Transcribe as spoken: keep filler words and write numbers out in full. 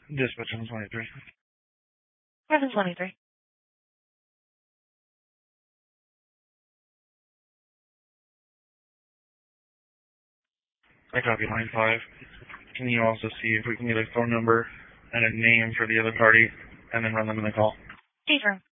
Dispatch on twenty-three. seven twenty-three. I copy line five. Can you also see if we can get a phone number and a name for the other party and then run them in the call? Chief room.